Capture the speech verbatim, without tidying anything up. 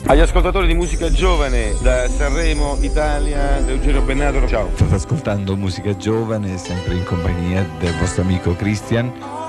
Agli ascoltatori di musica giovane da Sanremo Italia, da Eugenio Bennato, ciao. State ascoltando musica giovane, sempre in compagnia del vostro amico Christian.